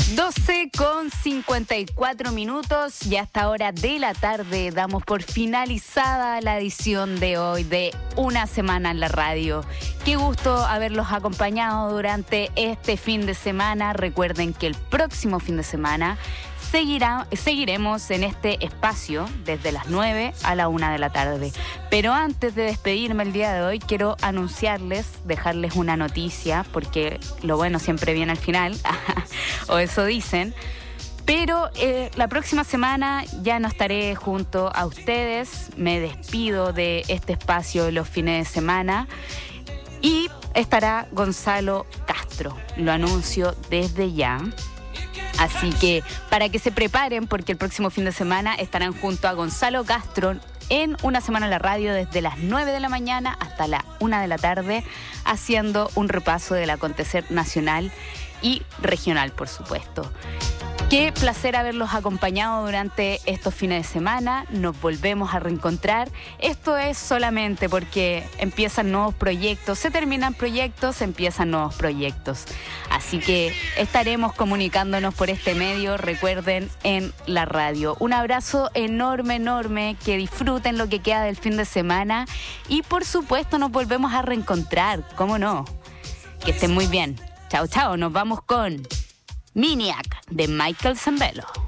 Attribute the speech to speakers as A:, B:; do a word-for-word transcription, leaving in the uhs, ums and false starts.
A: doce con cincuenta y cuatro minutos y a esta hora de la tarde damos por finalizada la edición de hoy de Una Semana en la Radio. Qué gusto haberlos acompañado durante este fin de semana. Recuerden que el próximo fin de semana Seguirá, seguiremos en este espacio desde las nueve a la una de la tarde. Pero antes de despedirme el día de hoy, quiero anunciarles, dejarles una noticia, porque lo bueno siempre viene al final, o eso dicen. Pero eh, la próxima semana ya no estaré junto a ustedes. Me despido de este espacio los fines de semana. Y estará Gonzalo Castro. Lo anuncio desde ya. Así que para que se preparen, porque el próximo fin de semana estarán junto a Gonzalo Castro en Una Semana en la Radio desde las nueve de la mañana hasta la una de la tarde, haciendo un repaso del acontecer nacional y regional, por supuesto. Qué placer haberlos acompañado durante estos fines de semana. Nos volvemos a reencontrar. Esto es solamente porque empiezan nuevos proyectos, se terminan proyectos, empiezan nuevos proyectos. Así que estaremos comunicándonos por este medio, recuerden, en la radio. Un abrazo enorme, enorme, que disfruten lo que queda del fin de semana y por supuesto nos volvemos a reencontrar, ¿cómo no? Que estén muy bien. Chao, chao, nos vamos con Miniac de Michael Zambello.